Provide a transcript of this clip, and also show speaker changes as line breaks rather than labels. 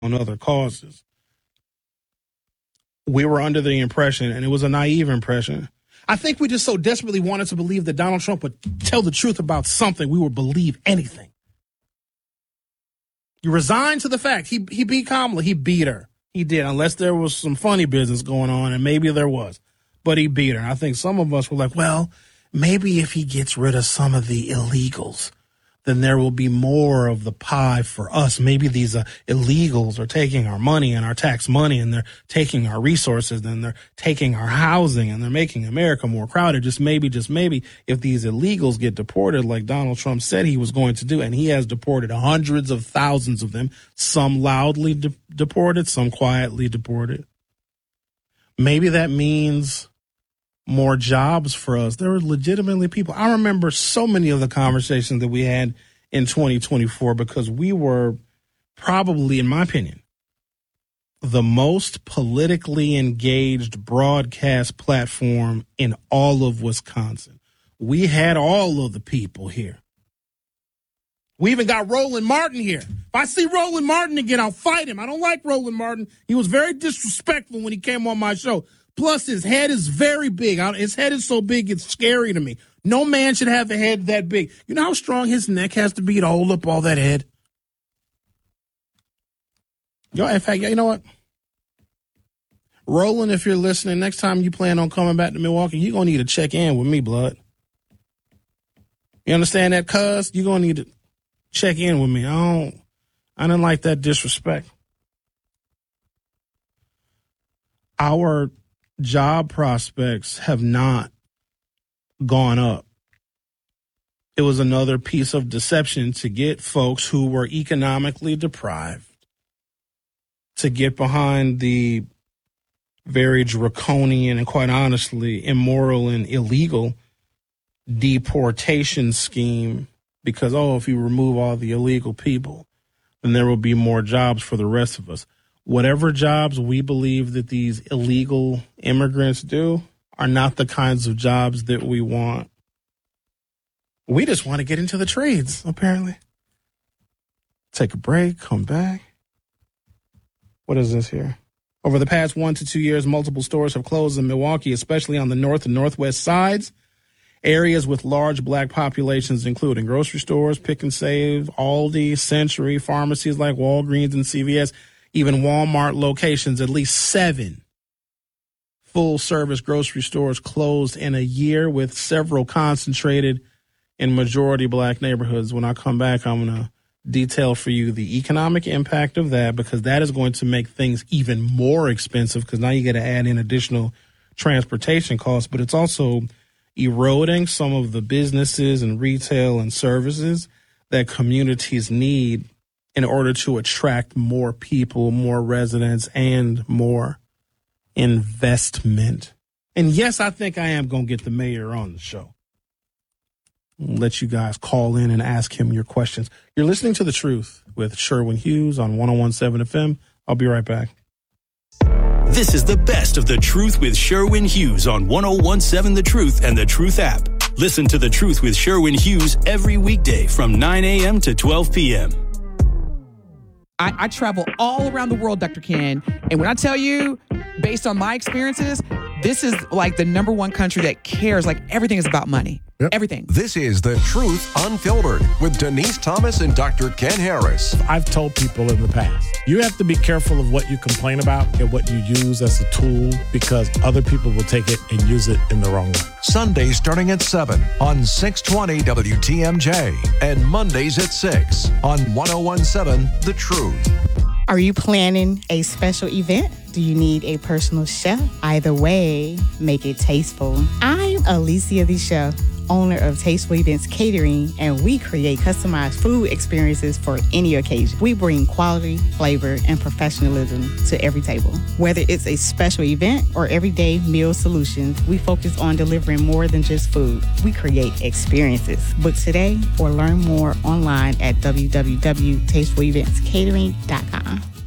on other causes. We were under the impression, and it was a naive impression. I think we just so desperately wanted to believe that Donald Trump would tell the truth about something. We would believe anything. You resigned to the fact. He beat Kamala. He beat her. He did, unless there was some funny business going on, and maybe there was. But he beat her. And I think some of us were like, well, maybe if he gets rid of some of the illegals, then there will be more of the pie for us. Maybe these illegals are taking our money and our tax money, and they're taking our resources, and they're taking our housing, and they're making America more crowded. Just maybe, if these illegals get deported like Donald Trump said he was going to do, and he has deported hundreds of thousands of them, some loudly deported, some quietly deported. Maybe that means more jobs for us. There were legitimately people. I remember so many of the conversations that we had in 2024 because we were probably, in my opinion, the most politically engaged broadcast platform in all of Wisconsin. We had all of the people here. We even got Roland Martin here. If I see Roland Martin again, I'll fight him. I don't like Roland Martin. He was very disrespectful when he came on my show. Plus, his head is very big. His head is so big, it's scary to me. No man should have a head that big. You know how strong his neck has to be to hold up all that head? In fact, you know what? Roland, if you're listening, next time you plan on coming back to Milwaukee, you're going to need to check in with me, blood. You understand that, cuz? You're going to need to check in with me. I didn't like that disrespect. Our job prospects have not gone up. It was another piece of deception to get folks who were economically deprived to get behind the very draconian and, quite honestly, immoral and illegal deportation scheme because, if you remove all the illegal people, then there will be more jobs for the rest of us. Whatever jobs we believe that these illegal immigrants do are not the kinds of jobs that we want. We just want to get into the trades, apparently. Take a break, come back. What is this here? Over the past 1 to 2 years, multiple stores have closed in Milwaukee, especially on the north and northwest sides. Areas with large black populations, including grocery stores, Pick and Save, Aldi, Century, pharmacies like Walgreens and CVS, even Walmart locations. At least 7 full-service grocery stores closed in a year, with several concentrated in majority black neighborhoods. When I come back, I'm going to detail for you the economic impact of that, because that is going to make things even more expensive, because now you got to add in additional transportation costs, but it's also eroding some of the businesses and retail and services that communities need in order to attract more people, more residents, and more investment. And yes, I think I am going to get the mayor on the show. I'll let you guys call in and ask him your questions. You're listening to The Truth with Sherwin Hughes on 101.7 FM. I'll be right back.
This is the best of The Truth with Sherwin Hughes on 101.7 The Truth and The Truth app. Listen to The Truth with Sherwin Hughes every weekday from 9 a.m. to 12 p.m.
I travel all around the world, Dr. Ken. And when I tell you, based on my experiences, this is like the number one country that cares. Like, everything is about money. Yep. Everything.
This is The Truth Unfiltered with Denise Thomas and Dr. Ken Harris.
I've told people in the past, you have to be careful of what you complain about and what you use as a tool, because other people will take it and use it in the wrong way.
Sundays starting at 7 on 620 WTMJ and Mondays at 6 on 101.7 The Truth.
Are you planning a special event? Do you need a personal chef? Either way, make it tasteful. I'm Alicia the Chef, owner of Tasteful Events Catering, and we create customized food experiences for any occasion. We bring quality, flavor, and professionalism to every table. Whether it's a special event or everyday meal solutions, we focus on delivering more than just food. We create experiences. Book today or learn more online at www.tastefuleventscatering.com.